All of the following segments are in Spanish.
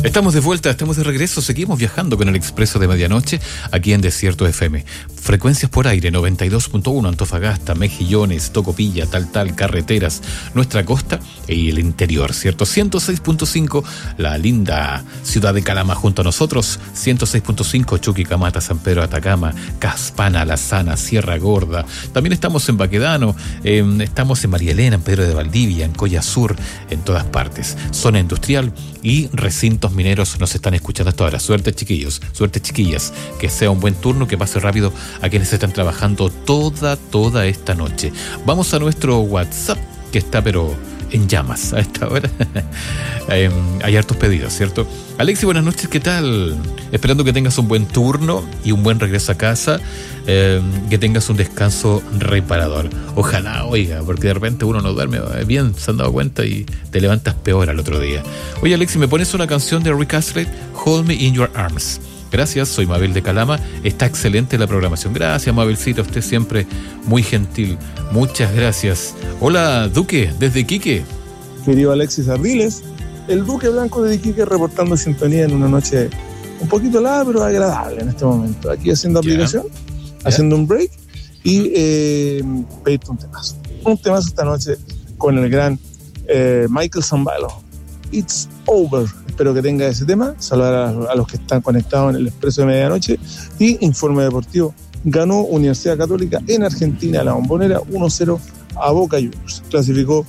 Estamos de vuelta, estamos de regreso, seguimos viajando con el Expreso de Medianoche aquí en Desierto FM. Frecuencias por aire, 92.1, Antofagasta, Mejillones, Tocopilla, Taltal, Carreteras, nuestra costa y el interior, ¿cierto? 106.5, la linda ciudad de Calama junto a nosotros, 106.5, Chuquicamata, San Pedro, Atacama, Caspana, La Sana, Sierra Gorda. También estamos en Baquedano, estamos en María Elena, en Pedro de Valdivia, en Coya Sur, en todas partes. Zona industrial y recintos mineros nos están escuchando hasta ahora. Suerte, chiquillos, suerte, chiquillas, que sea un buen turno, que pase rápido a quienes están trabajando toda esta noche. Vamos a nuestro WhatsApp, que está pero en llamas a esta hora. Hay hartos pedidos, ¿cierto? Alexi, buenas noches, ¿qué tal? Esperando que tengas un buen turno y un buen regreso a casa, que tengas un descanso reparador. Ojalá, oiga, porque de repente uno no duerme bien, se han dado cuenta, y te levantas peor al otro día. Oye, Alexi, ¿me pones una canción de Rick Astley? Hold Me in Your Arms. Gracias, soy Mabel de Calama. Está excelente la programación. Gracias, Mabelcita, usted siempre muy gentil. Muchas gracias. Hola, Duque, desde Iquique. Querido Alexis Ardiles, el Duque Blanco de Iquique, reportando sintonía en una noche un poquito larga, pero agradable en este momento. Aquí haciendo aplicación, haciendo un break y pedirte un temazo. Un temazo esta noche con el gran Michael Zambalo. It's Over. Espero que tenga ese tema. Saludar a los que están conectados en el Expreso de Medianoche. Y Informe Deportivo. Ganó Universidad Católica en Argentina la Bombonera 1-0 a Boca Juniors. Clasificó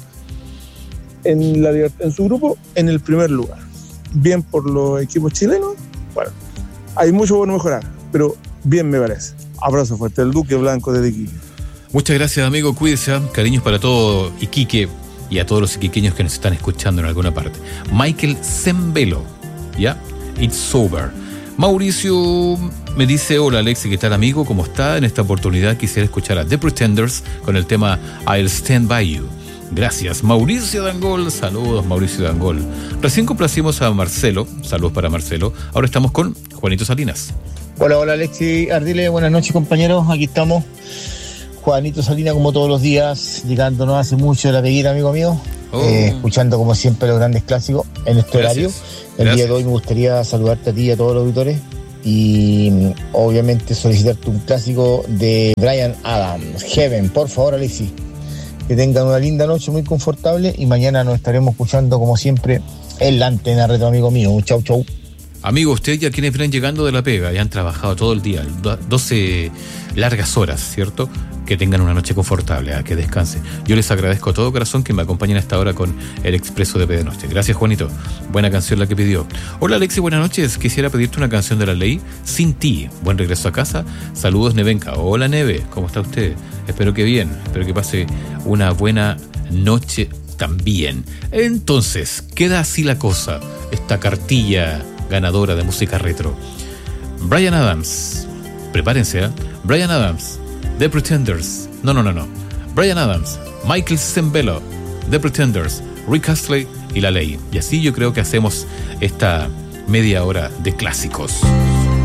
en su grupo en el primer lugar. Bien por los equipos chilenos. Bueno, hay mucho por mejorar, pero bien me parece. Abrazo fuerte. El Duque Blanco desde Iquique. Muchas gracias, amigo. Cuídese. Cariños para todo Iquique y a todos los iquiqueños que nos están escuchando en alguna parte. Michael Zambalo, ¿ya? It's Over. Mauricio me dice: hola Alexi, ¿qué tal, amigo? ¿Cómo está? En esta oportunidad quisiera escuchar a The Pretenders con el tema I'll Stand By You. Gracias, Mauricio Dangol. Saludos, Mauricio Dangol. Recién complacimos a Marcelo. Saludos para Marcelo. Ahora estamos con Juanito Salinas. Hola Alexi Ardile, buenas noches, compañeros. Aquí estamos. Juanito Salinas, como todos los días, llegándonos hace mucho de la peguita, amigo mío. Escuchando como siempre los grandes clásicos en este horario. El día de hoy me gustaría saludarte a ti y a todos los auditores y obviamente solicitarte un clásico de Bryan Adams, Heaven, por favor, Alexis. Que tengan una linda noche, muy confortable, y mañana nos estaremos escuchando como siempre en la antena retro, amigo mío. Chau, chau. Amigo, usted y a quienes vienen llegando de la pega y han trabajado todo el día, 12 largas horas, ¿cierto? Que tengan una noche confortable, que descansen. Yo les agradezco a todo corazón que me acompañen hasta ahora con el Expreso de Medianoche. Gracias, Juanito. Buena canción la que pidió. Hola, Alexi, buenas noches. Quisiera pedirte una canción de La Ley, Sin Ti. Buen regreso a casa. Saludos, Nevenka. Hola, Neve. ¿Cómo está usted? Espero que bien. Espero que pase una buena noche también. Entonces, queda así la cosa. Esta cartilla ganadora de música retro. Bryan Adams. Prepárense, ¿eh? Bryan Adams. The Pretenders. No. Bryan Adams, Michael Zambalo, The Pretenders, Rick Astley y La Ley. Y así yo creo que hacemos esta media hora de clásicos.